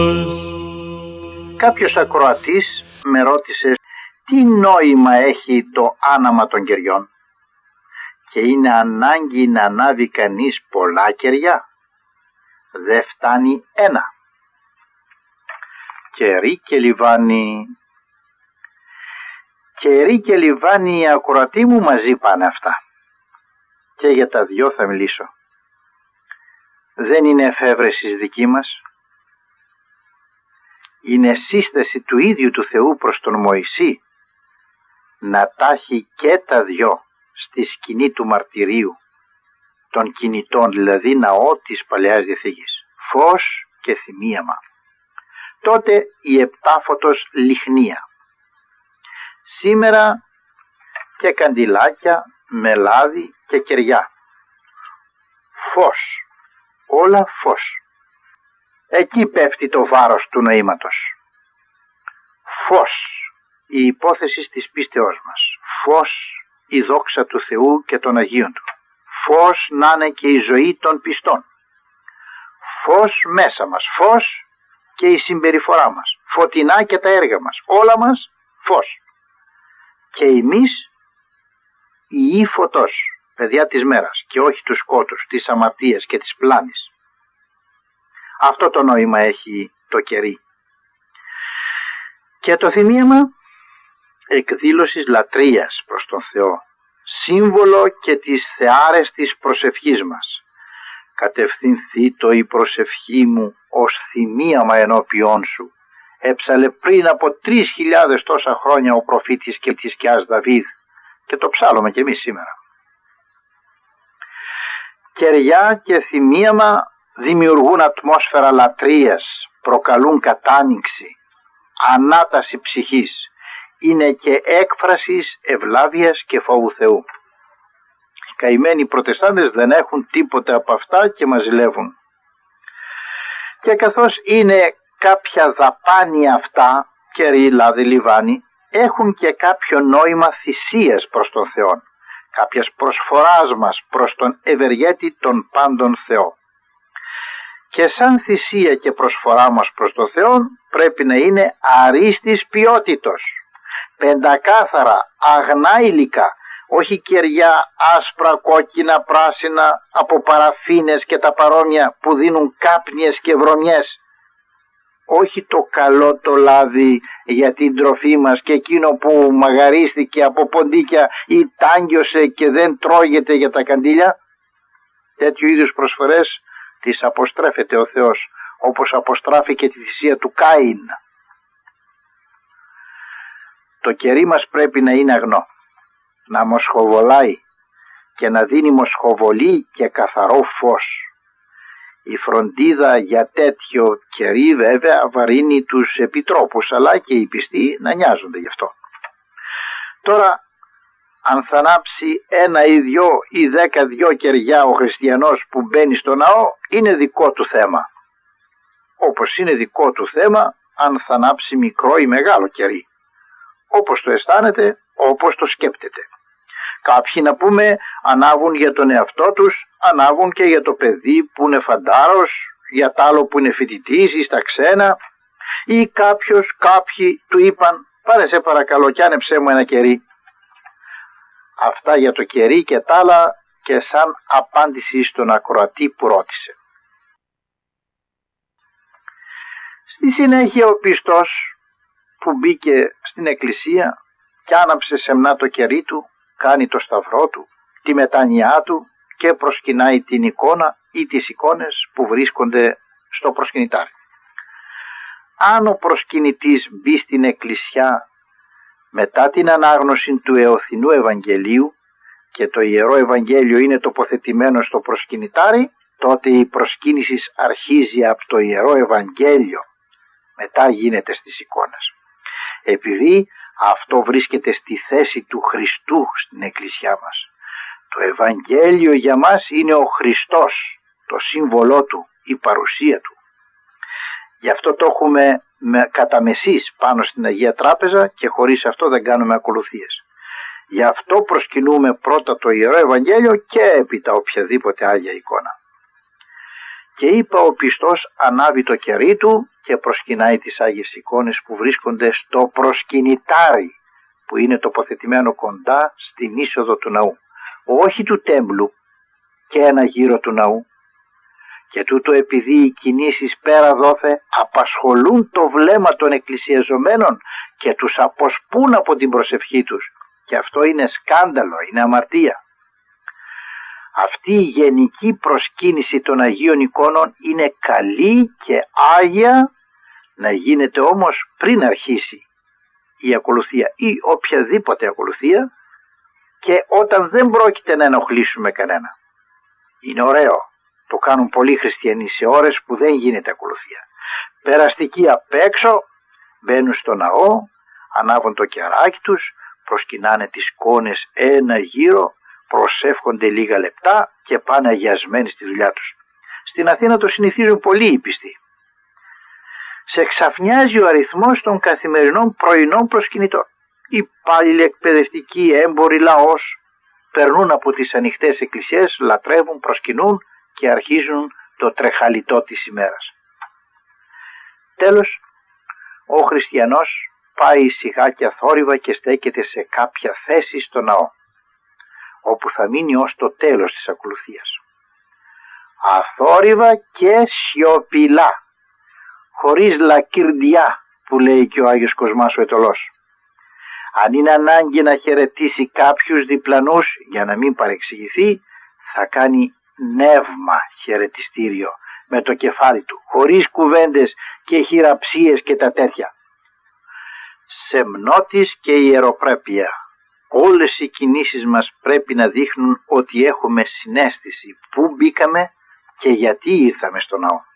Κάποιος ακροατής με ρώτησε τι νόημα έχει το άναμα των κεριών και είναι ανάγκη να ανάβει κανείς πολλά κεριά. Δεν φτάνει ένα. Κερί και λιβάνι. Κερί και λιβάνι, οι ακροατοί μου, μαζί πάνε αυτά. Και για τα δυο θα μιλήσω. Δεν είναι εφεύρεσης δική μας. Είναι σύσταση του ίδιου του Θεού προς τον Μωυσή να τάχει και τα δυο στη σκηνή του μαρτυρίου των κινητών, δηλαδή ναό της Παλαιάς Διαθήκης, φως και θυμίαμα. Τότε η επτάφωτος λιχνία. Σήμερα και καντιλάκια με λάδι και κεριά. Φως, όλα φως. Εκεί πέφτει το βάρος του νοήματος. Φως, η υπόθεση της πίστεώς μας. Φως, η δόξα του Θεού και των Αγίων Του. Φως να είναι και η ζωή των πιστών. Φως μέσα μας. Φως και η συμπεριφορά μας. Φωτεινά και τα έργα μας. Όλα μας φως. Και εμείς οι φωτός, παιδιά της μέρας και όχι του σκότους, της αμαρτίας και της πλάνης. Αυτό το νόημα έχει το κερί. Και το θυμίαμα εκδήλωσης λατρείας προς τον Θεό, σύμβολο και της θεάρεστης προσευχής μας. Κατευθυνθήτω η προσευχή μου ως θυμίαμα ενώπιόν σου, έψαλε πριν από 3.000 τόσα χρόνια ο προφήτης και της Κιάς Δαβίδ, και το ψάλλουμε κι εμείς σήμερα. Κεριά και θυμίαμα δημιουργούν ατμόσφαιρα λατρείας, προκαλούν κατάνοιξη, ανάταση ψυχής, είναι και έκφρασης ευλάβειας και φόβου Θεού. Οι καημένοι προτεστάντες δεν έχουν τίποτε από αυτά και μας ζηλεύουν. Και καθώς είναι κάποια δαπάνη αυτά, κερί, λάδι, λιβάνι, έχουν και κάποιο νόημα θυσίας προς τον Θεό, κάποιας προσφοράς μας προς τον ευεργέτη των πάντων Θεό. Και σαν θυσία και προσφορά μας προς τον Θεό πρέπει να είναι αρίστης ποιότητος, πεντακάθαρα, αγνά υλικά, όχι κεριά άσπρα, κόκκινα, πράσινα από παραφίνες και τα παρόμοια που δίνουν κάπνιες και βρωμιές. Όχι το καλό το λάδι για την τροφή μας και εκείνο που μαγαρίστηκε από ποντίκια ή τάγκιωσε και δεν τρώγεται για τα καντήλια. Τέτοιου είδους προσφορές τις αποστρέφεται ο Θεός, όπως αποστράφηκε τη θυσία του Κάιν. Το κερί μας πρέπει να είναι αγνό, να μοσχοβολάει και να δίνει μοσχοβολή και καθαρό φως. Η φροντίδα για τέτοιο κερί βέβαια βαρύνει τους επιτρόπους, αλλά και οι πιστοί να νοιάζονται γι' αυτό. Τώρα, αν θα ανάψει 1 ή 2 ή 10 κεριά ο χριστιανός που μπαίνει στο ναό, είναι δικό του θέμα. Όπως είναι δικό του θέμα αν θα ανάψει μικρό ή μεγάλο κερί. Όπως το αισθάνεται, όπως το σκέπτεται. Κάποιοι, να πούμε, ανάβουν για τον εαυτό τους, ανάβουν και για το παιδί που είναι φαντάρος, για τ' άλλο που είναι φοιτητής ή στα ξένα, ή κάποιοι του είπαν πάρε σε παρακαλώ κι άνεψέ μου ένα κερί. Αυτά για το κερί και τ' άλλα και σαν απάντηση στον ακροατή που ρώτησε. Στη συνέχεια ο πιστός που μπήκε στην εκκλησία και άναψε σεμνά το κερί του, κάνει το σταυρό του, τη μετάνοιά του και προσκυνάει την εικόνα ή τις εικόνες που βρίσκονται στο προσκυνητάρι. Αν ο προσκυνητής μπει στην εκκλησιά μετά την ανάγνωση του Εωθινού Ευαγγελίου και το Ιερό Ευαγγέλιο είναι τοποθετημένο στο προσκυνητάρι, τότε η προσκύνηση αρχίζει από το Ιερό Ευαγγέλιο, μετά γίνεται στις εικόνες. Επειδή αυτό βρίσκεται στη θέση του Χριστού στην εκκλησιά μας. Το Ευαγγέλιο για μας είναι ο Χριστός, το σύμβολό του, η παρουσία του. Γι' αυτό το έχουμε κατά μεσής πάνω στην Αγία Τράπεζα και χωρίς αυτό δεν κάνουμε ακολουθίες. Γι' αυτό προσκυνούμε πρώτα το Ιερό Ευαγγέλιο και έπειτα οποιαδήποτε Άγια εικόνα. Και είπα ο πιστός ανάβει το κερί του και προσκυνάει τις Άγιες εικόνες που βρίσκονται στο προσκυνητάρι, που είναι τοποθετημένο κοντά στην είσοδο του ναού, όχι του τέμπλου, και ένα γύρο του ναού. Και τούτο επειδή οι κινήσεις πέρα δόθε απασχολούν το βλέμμα των εκκλησιαζομένων και τους αποσπούν από την προσευχή τους, και αυτό είναι σκάνδαλο, είναι αμαρτία. Αυτή η γενική προσκύνηση των Αγίων εικόνων είναι καλή και άγια, να γίνεται όμως πριν αρχίσει η ακολουθία ή οποιαδήποτε ακολουθία, και όταν δεν πρόκειται να ενοχλήσουμε κανένα. Είναι ωραίο, το κάνουν πολλοί χριστιανοί σε ώρες που δεν γίνεται ακολουθία. Περαστικοί απ' έξω, μπαίνουν στο ναό, ανάβουν το κεράκι τους, προσκυνάνε τις εικόνες ένα γύρο, προσεύχονται λίγα λεπτά και πάνε αγιασμένοι στη δουλειά τους. Στην Αθήνα το συνηθίζουν πολλοί οι πιστοί. Σε ξαφνιάζει ο αριθμός των καθημερινών πρωινών προσκυνητών. Υπάλληλοι, εκπαιδευτικοί, έμποροι, λαός περνούν από τις ανοιχτές εκκλησίες, λατρεύουν, προσκυνούν και αρχίζουν το τρεχαλιτό της ημέρας. Τέλος, ο χριστιανός πάει σιγά και αθόρυβα και στέκεται σε κάποια θέση στο ναό, όπου θα μείνει ως το τέλος της ακολουθίας. Αθόρυβα και σιωπηλά, χωρίς λακυρδιά, που λέει και ο Άγιος Κοσμάς ο Αιτωλός. Αν είναι ανάγκη να χαιρετήσει κάποιους διπλανούς για να μην παρεξηγηθεί, θα κάνει νεύμα χαιρετιστήριο με το κεφάλι του, χωρίς κουβέντες και χειραψίες και τα τέτοια. Σεμνότης και ιεροπρέπεια. Όλες οι κινήσεις μας πρέπει να δείχνουν ότι έχουμε συναίσθηση πού μπήκαμε και γιατί ήρθαμε στο ναό.